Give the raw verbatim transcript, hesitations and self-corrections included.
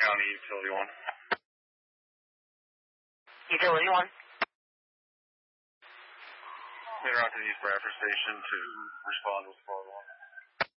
County Utility one. Utility one. Interrupt the East Bradford Station to respond with four one.